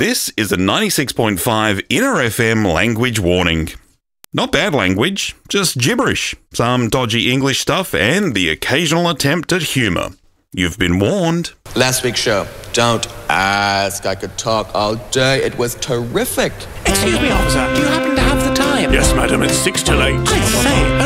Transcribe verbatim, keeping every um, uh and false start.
This is a ninety-six point five Inner F M language warning. Not bad language, just gibberish, some dodgy English stuff, and the occasional attempt at humour. You've been warned. Last week's show. Don't ask. I could talk all day. It was terrific. Excuse me, officer. Do you happen to have the time? Yes, madam. It's six till eight. I say,